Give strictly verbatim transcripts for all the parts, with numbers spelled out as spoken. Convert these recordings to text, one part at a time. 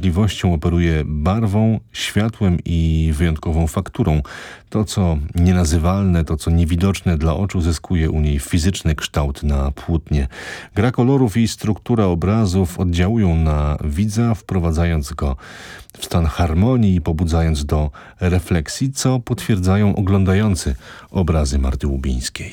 błyskotliwością operuje barwą, światłem i wyjątkową fakturą. To, co nienazywalne, to, co niewidoczne dla oczu, zyskuje u niej fizyczny kształt na płótnie. Gra kolorów i struktura obrazów oddziałują na widza, wprowadzając go w stan harmonii i pobudzając do refleksji, co potwierdzają oglądający obrazy Marty Łubińskiej.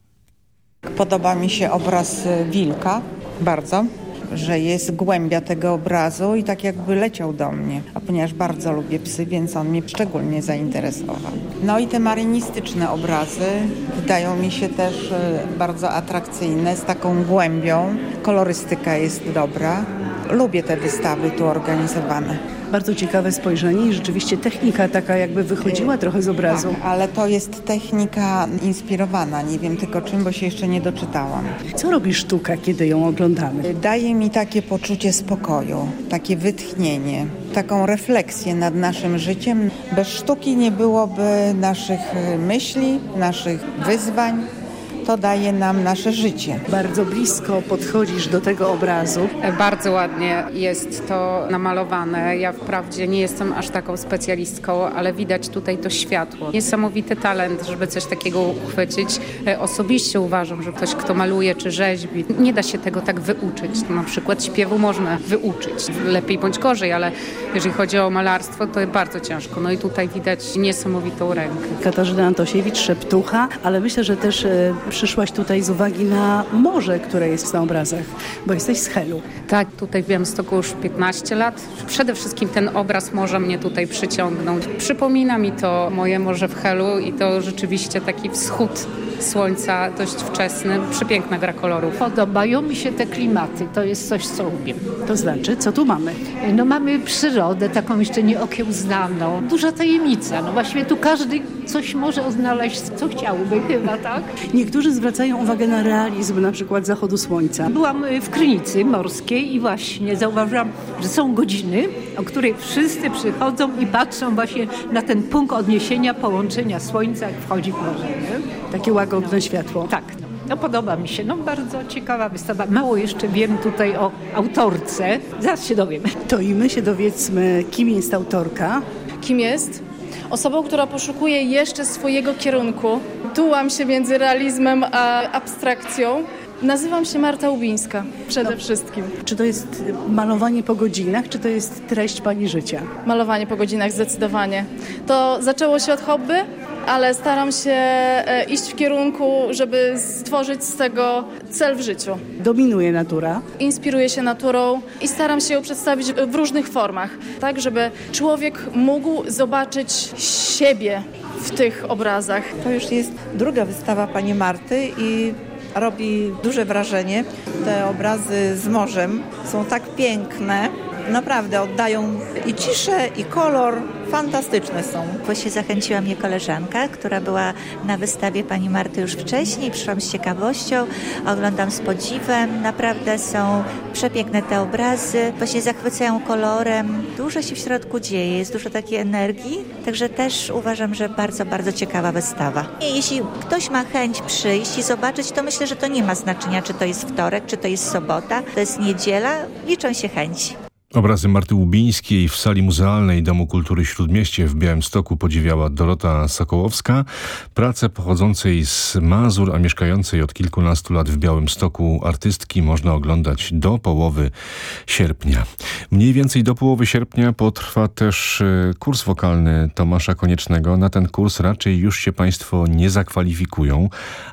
Podoba mi się obraz wilka bardzo, że jest głębia tego obrazu i tak jakby leciał do mnie. A ponieważ bardzo lubię psy, więc on mnie szczególnie zainteresował. No i te marynistyczne obrazy wydają mi się też bardzo atrakcyjne, z taką głębią. Kolorystyka jest dobra. Lubię te wystawy tu organizowane. Bardzo ciekawe spojrzenie i rzeczywiście technika taka jakby wychodziła trochę z obrazu. Tak, ale to jest technika inspirowana. Nie wiem tylko czym, bo się jeszcze nie doczytałam. Co robi sztuka, kiedy ją oglądamy? Daje mi takie poczucie spokoju, takie wytchnienie, taką refleksję nad naszym życiem. Bez sztuki nie byłoby naszych myśli, naszych wyzwań. To daje nam nasze życie. Bardzo blisko podchodzisz do tego obrazu. Bardzo ładnie jest to namalowane. Ja wprawdzie nie jestem aż taką specjalistką, ale widać tutaj to światło. Niesamowity talent, żeby coś takiego uchwycić. Osobiście uważam, że ktoś, kto maluje czy rzeźbi, nie da się tego tak wyuczyć. Na przykład śpiewu można wyuczyć, lepiej bądź gorzej, ale jeżeli chodzi o malarstwo, to jest bardzo ciężko. No i tutaj widać niesamowitą rękę. Katarzyna Antosiewicz, Szeptucha, ale myślę, że też przyszłaś tutaj z uwagi na morze, które jest na obrazach, bo jesteś z Helu. Tak, tutaj w Białymstoku już piętnaście lat. Przede wszystkim ten obraz morza mnie tutaj przyciągnął. Przypomina mi to moje morze w Helu i to rzeczywiście taki wschód słońca dość wczesny. Przepiękna gra kolorów. Podobają mi się te klimaty, to jest coś, co lubię. To znaczy, co tu mamy? No mamy przyrodę, taką jeszcze nieokiełznaną. Duża tajemnica, no właściwie tu każdy coś może odnaleźć, co chciałby chyba, tak? Niektórzy zwracają uwagę na realizm, na przykład zachodu słońca. Byłam w Krynicy Morskiej i właśnie zauważyłam, że są godziny, o której wszyscy przychodzą i patrzą właśnie na ten punkt odniesienia, połączenia słońca, jak wchodzi w morze. Nie? Takie łagodne światło. Tak, no. No podoba mi się, no bardzo ciekawa wystawa. Mało jeszcze wiem tutaj o autorce, zaraz się dowiem. To i my się dowiedzmy, kim jest autorka. Kim jest? Osobą, która poszukuje jeszcze swojego kierunku. Tułam się między realizmem a abstrakcją. Nazywam się Marta Łubińska przede no. wszystkim. Czy to jest malowanie po godzinach, czy to jest treść pani życia? Malowanie po godzinach zdecydowanie. To zaczęło się od hobby, ale staram się iść w kierunku, żeby stworzyć z tego cel w życiu. Dominuje natura. Inspiruję się naturą i staram się ją przedstawić w różnych formach, tak żeby człowiek mógł zobaczyć siebie w tych obrazach. To już jest druga wystawa pani Marty i robi duże wrażenie. Te obrazy z morzem są tak piękne. Naprawdę oddają i ciszę, i kolor. Fantastyczne są. Właśnie zachęciła mnie koleżanka, która była na wystawie pani Marty już wcześniej. Przyszłam z ciekawością, oglądam z podziwem. Naprawdę są przepiękne te obrazy. Właśnie zachwycają kolorem. Dużo się w środku dzieje, jest dużo takiej energii. Także też uważam, że bardzo, bardzo ciekawa wystawa. I jeśli ktoś ma chęć przyjść i zobaczyć, to myślę, że to nie ma znaczenia, czy to jest wtorek, czy to jest sobota, to jest niedziela. Liczą się chęci. Obrazy Marty Łubińskiej w sali muzealnej Domu Kultury Śródmieście w Białymstoku podziwiała Dorota Sokołowska. Pracę pochodzącej z Mazur, a mieszkającej od kilkunastu lat w Białymstoku artystki można oglądać do połowy sierpnia. Mniej więcej do połowy sierpnia potrwa też kurs wokalny Tomasza Koniecznego. Na ten kurs raczej już się Państwo nie zakwalifikują,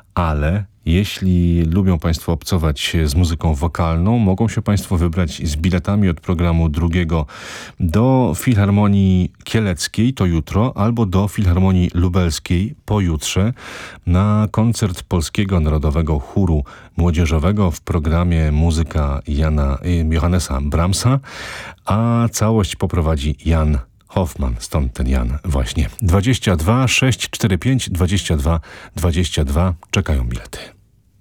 ale jeśli lubią Państwo obcować z muzyką wokalną, mogą się Państwo wybrać z biletami od programu drugiego do Filharmonii Kieleckiej, to jutro, albo do Filharmonii Lubelskiej pojutrze na koncert Polskiego Narodowego Chóru Młodzieżowego w programie muzyka Jana, Johannesa Brahmsa, a całość poprowadzi Jan Hoffman, stąd ten Jan właśnie. dwadzieścia dwa sześć cztery pięć dwadzieścia dwa dwadzieścia dwa czekają bilety.